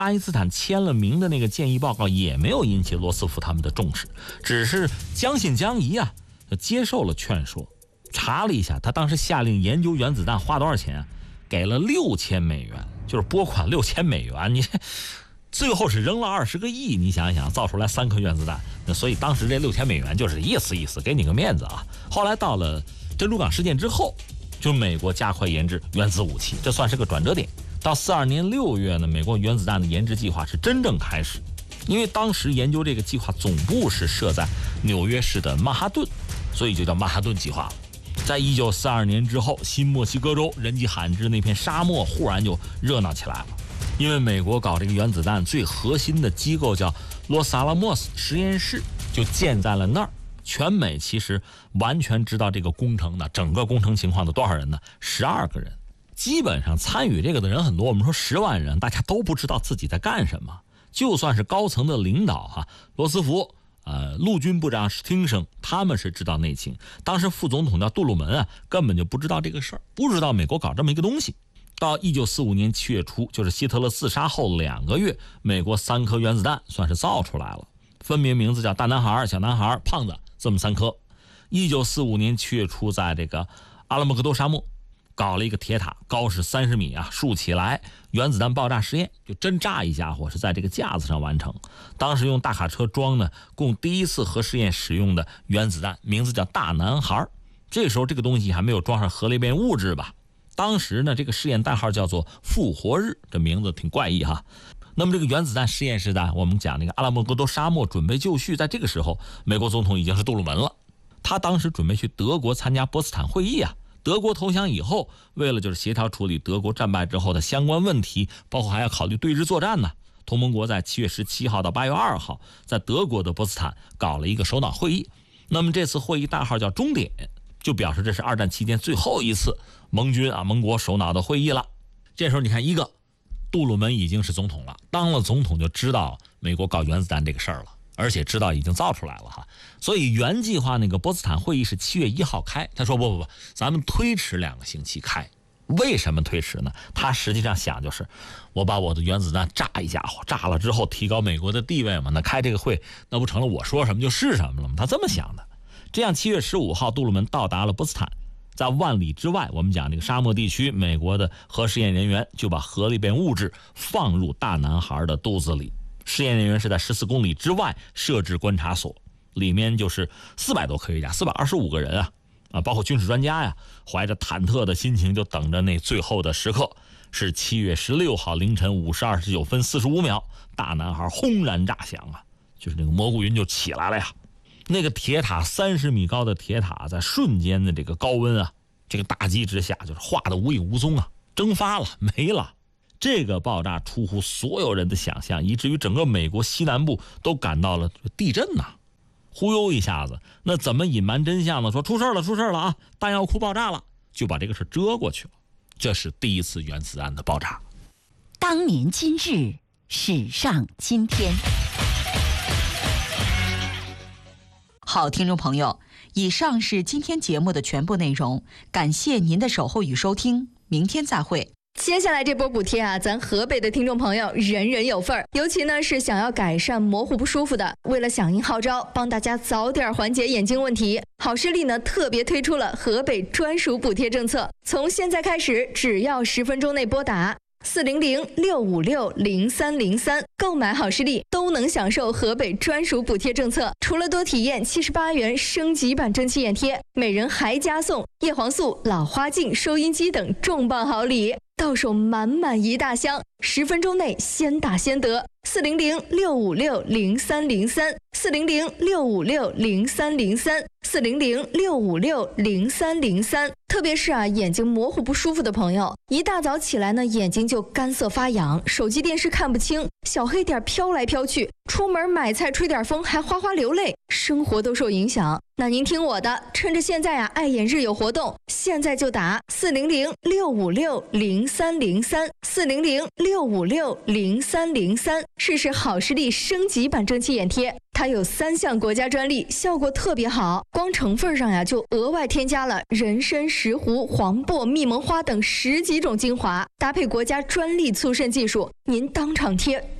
爱因斯坦签了名的那个建议报告也没有引起罗斯福他们的重视，只是将信将疑啊，接受了劝说。查了一下，他当时下令研究原子弹花多少钱啊？给了$6000，就是拨款$6000。你最后是扔了20个亿，你想一想，造出来3颗原子弹，那所以当时这$6000就是意思，给你个面子啊。后来到了珍珠港事件之后，就美国加快研制原子武器，这算是个转折点。到42年6月呢，美国原子弹的研制计划是真正开始，因为当时研究这个计划总部是设在纽约市的曼哈顿，所以就叫曼哈顿计划了。在1942年之后，新墨西哥州人迹罕至那片沙漠忽然就热闹起来了，因为美国搞这个原子弹最核心的机构叫洛斯阿拉莫斯实验室，就建在了那儿。全美其实完全知道这个工程的整个工程情况的多少人呢？12个人。基本上参与这个的人很多，我们说10万人，大家都不知道自己在干什么。就算是高层的领导罗斯福陆军部长史汀生，他们是知道内情。当时副总统叫杜鲁门根本就不知道这个事儿，不知道美国搞这么一个东西。到1945年7月初，就是希特勒自杀后2个月，美国3颗原子弹算是造出来了，分别名字叫大男孩、小男孩、胖子，这么3颗。1945年7月初，在这个阿拉莫戈多沙漠搞了一个铁塔，高是30米竖起来，原子弹爆炸实验就真炸一家伙，是在这个架子上完成。当时用大卡车装呢，供第一次核试验使用的原子弹，名字叫大男孩。这时候这个东西还没有装上核裂变物质吧？当时呢，这个试验代号叫做复活日，这名字挺怪异那么这个原子弹实验室的，我们讲那个阿拉莫戈多沙漠准备就绪，在这个时候，美国总统已经是杜鲁门了。他当时准备去德国参加波茨坦会议德国投降以后，为了就是协调处理德国战败之后的相关问题，包括还要考虑对日作战呢。同盟国在7月17号到8月2号，在德国的波茨坦搞了一个首脑会议。那么这次会议代号叫终点，就表示这是2战期间最后一次盟军盟国首脑的会议了。这时候你看，一个杜鲁门已经是总统了，当了总统就知道美国搞原子弹这个事儿了，而且知道已经造出来了所以原计划那个波茨坦会议是7月1号开，他说不，咱们推迟2个星期开。为什么推迟呢？他实际上想就是我把我的原子弹炸一家伙，炸了之后提高美国的地位嘛，那开这个会那不成了我说什么就是什么了吗？他这么想的。这样7月15号杜鲁门到达了波茨坦，在万里之外，我们讲这个沙漠地区，美国的核试验人员就把核裂变物质放入大男孩的肚子里。试验人员是在14公里之外设置观察所，里面就是400多科学家，425个人包括军事专家怀着忐忑的心情就等着那最后的时刻。是7月16号凌晨5时29分45秒，大男孩轰然炸响就是那个蘑菇云就起来了那个铁塔30米高的铁塔，在瞬间的这个高温这个打击之下，就是化得无影无踪蒸发了，没了。这个爆炸出乎所有人的想象，以至于整个美国西南部都感到了地震忽悠一下子。那怎么隐瞒真相呢？说出事了弹药库爆炸了，就把这个事遮过去了。这是第一次原子弹的爆炸。 当年今日，史上今天。好，听众朋友，以上是今天节目的全部内容，感谢您的守候与收听，明天再会。 接下来这波补贴咱河北的听众朋友人人有份儿，尤其呢是想要改善模糊不舒服的，为了响应号召，帮大家早点缓解眼睛问题，好视力呢特别推出了河北专属补贴政策，从现在开始，只要10分钟内拨打400-656-0303，购买好视力都能享受河北专属补贴政策。除了多体验78元升级版蒸汽眼贴，每人还加送叶黄素、老花镜、收音机等重磅好礼，到手满满一大箱，10分钟内先打先得。400-656-0303，400-656-0303，400-656-0303。特别是眼睛模糊不舒服的朋友，一大早起来呢，眼睛就干涩发痒，手机电视看不清，小黑点飘来飘去，出门买菜吹点风还哗哗流泪，生活都受影响。那您听我的，趁着现在爱眼日有活动，现在就打400-656-0303，400-656-0303，试试好视力升级版蒸汽眼贴，它有3项国家专利，效果特别好。 光成分上呀就额外添加了人参、石斛、黄柏、蜜蒙花等10几种精华，搭配国家专利促渗技术，您当场贴